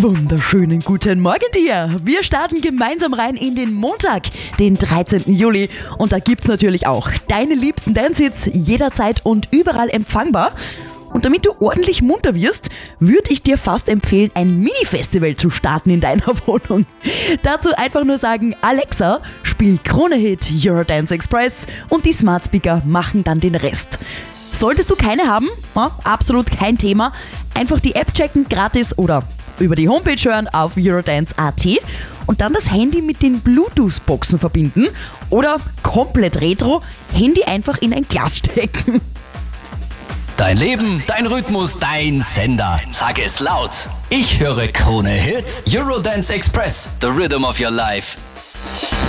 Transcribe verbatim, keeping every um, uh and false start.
Wunderschönen guten Morgen dir. Wir starten gemeinsam rein in den Montag, den dreizehnten Juli. Und da gibt's natürlich auch deine liebsten Dance-Hits jederzeit und überall empfangbar. Und damit du ordentlich munter wirst, würde ich dir fast empfehlen, ein Mini-Festival zu starten in deiner Wohnung. Dazu einfach nur sagen, Alexa, spiel Krone-Hit Eurodance Express und die Smart Speaker machen dann den Rest. Solltest du keine haben, ja, absolut kein Thema, einfach die App checken, gratis oder über die Homepage hören auf eurodance punkt at und dann das Handy mit den Bluetooth-Boxen verbinden oder komplett retro, Handy einfach in ein Glas stecken. Dein Leben, dein Rhythmus, dein Sender. Sag es laut. Ich höre Krone Hit, Eurodance Express, the rhythm of your life.